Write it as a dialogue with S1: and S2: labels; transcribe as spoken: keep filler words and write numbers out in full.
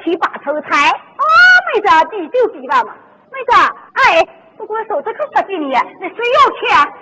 S1: 起把头菜。啊，妹子，比就比吧嘛。妹子，哎，不过手这可不给你，那谁要钱？